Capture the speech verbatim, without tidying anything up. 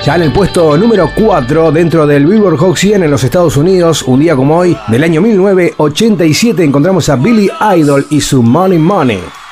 Ya en el puesto número cuatro dentro del Billboard Hot cien en los Estados Unidos, un día como hoy, del año mil novecientos ochenta y siete, encontramos a Billy Idol y su Money Money.